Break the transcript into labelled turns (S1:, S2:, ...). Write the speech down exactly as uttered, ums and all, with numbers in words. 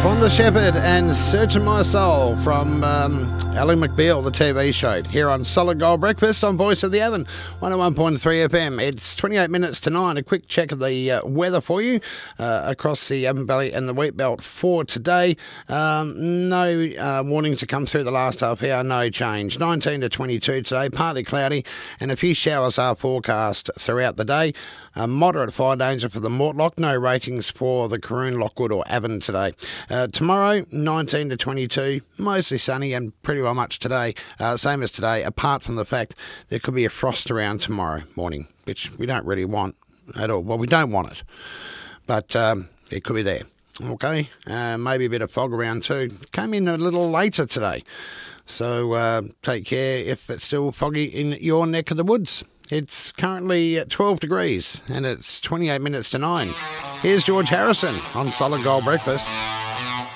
S1: Wanda Shepherd and Searching My Soul from um, Ally McBeal, the T V show, here on Solid Gold Breakfast on Voice of the Avon, one oh one point three F M. It's twenty-eight minutes to nine. A quick check of the uh, weather for you uh, across the Avon Valley and the Wheat Belt for today. Um, no uh, warnings to come through the last half hour, no change. nineteen to twenty-two today, partly cloudy, and a few showers are forecast throughout the day. A moderate fire danger for the Mortlock, no ratings for the Caroon, Lockwood or Avon today. Uh, tomorrow, nineteen to twenty-two, mostly sunny and pretty well much today, uh, same as today, apart from the fact there could be a frost around tomorrow morning, which we don't really want at all. Well, we don't want it, but um, it could be there. Okay, uh, maybe a bit of fog around too. Came in a little later today, so uh, take care if it's still foggy in your neck of the woods. It's currently at twelve degrees and it's twenty-eight minutes to nine. Here's George Harrison on Solid Gold Breakfast.